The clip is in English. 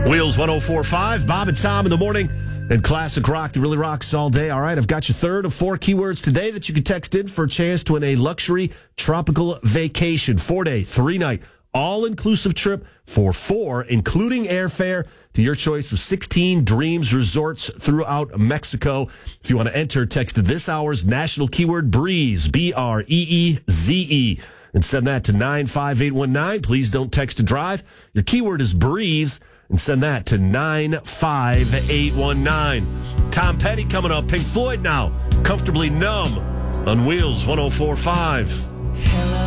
Wheels 104.5, Bob and Tom in the morning, and classic rock that really rocks all day. All right, I've got your third of 4 keywords today that you can text in for a chance to win a luxury tropical vacation. 4-day, 3-night, all-inclusive trip for 4, including airfare to your choice of 16 Dreams resorts throughout Mexico. If you want to enter, text this hour's national keyword BREEZE, BREEZE, and send that to 95819. Please don't text to drive. Your keyword is BREEZE, and send that to 95819. Tom Petty coming up. Pink Floyd now. Comfortably Numb on Wheels 104.5.